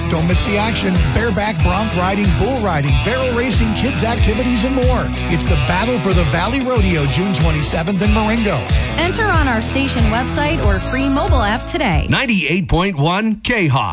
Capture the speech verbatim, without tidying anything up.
Don't miss the action. Bareback bronc riding, bull riding, barrel racing, kids activities, and more. It's the Battle for the Valley Rodeo, June twenty-seventh in Marengo. Enter on our station website or free mobile app today. ninety-eight point one K H O P.